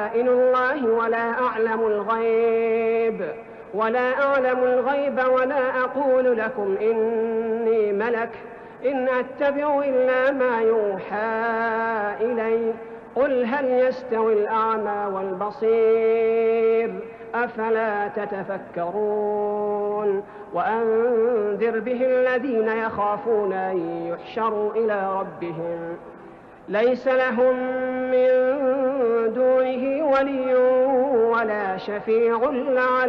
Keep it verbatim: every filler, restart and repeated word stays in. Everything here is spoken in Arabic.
خزائن الله ولا أعلم الغيب ولا أعلم الغيب ولا أقول لكم إني ملك إن أتبع إلا ما يوحى إلي قل هل يستوي الأعمى والبصير أفلا تتفكرون وأنذر به الذين يخافون أن يحشروا إلى ربهم ليس لهم من دونه ولي ولا شفيع لعلهم